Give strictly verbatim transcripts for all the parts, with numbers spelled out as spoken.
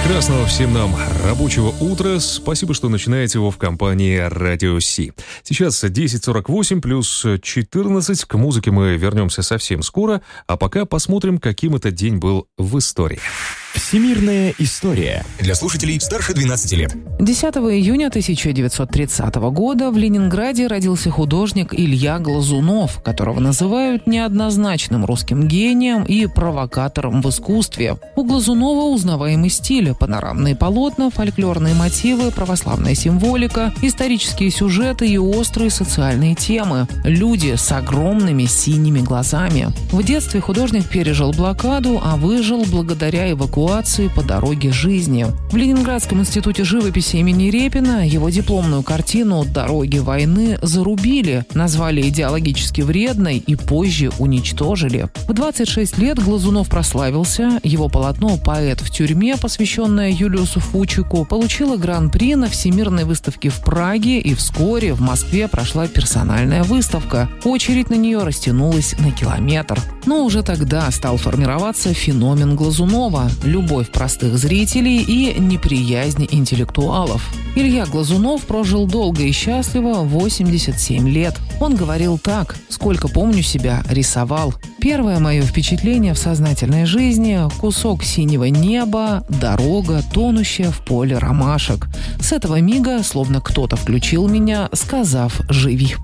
Прекрасного всем нам рабочего утра. Спасибо, что начинаете его в компании Радио Си. Сейчас десять сорок восемь плюс четырнадцать. К музыке мы вернемся совсем скоро, а пока посмотрим, каким этот день был в истории. Всемирная история. Для слушателей старше двенадцати лет. десятого июня тысяча девятьсот тридцатого года в Ленинграде родился художник Илья Глазунов, которого называют неоднозначным русским гением и провокатором в искусстве. У Глазунова узнаваемый стиль, панорамные полотна, фольклорные мотивы, православная символика, исторические сюжеты и острые социальные темы. Люди с огромными синими глазами. В детстве художник пережил блокаду, а выжил благодаря эвакуации по дороге жизни. В Ленинградском институте живописи имени Репина его дипломную картину «Дороги войны» зарубили, назвали идеологически вредной и позже уничтожили. В двадцать шесть лет Глазунов прославился. Его полотно «Поэт в тюрьме», посвященное Юлиусу Фучику, получило гран-при на Всемирной выставке в Праге, и вскоре в Москве прошла персональная выставка. Очередь на нее растянулась на километр. Но уже тогда стал формироваться феномен Глазунова – любовь простых зрителей и неприязнь интеллектуалов. Илья Глазунов прожил долго и счастливо восемьдесят семь лет. Он говорил так: «Сколько помню себя, рисовал. Первое мое впечатление в сознательной жизни – кусок синего неба, дорога, тонущая в поле ромашек. С этого мига словно кто-то включил меня, сказав «живи».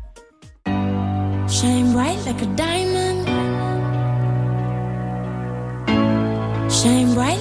Shine bright like a diamond. Shine bright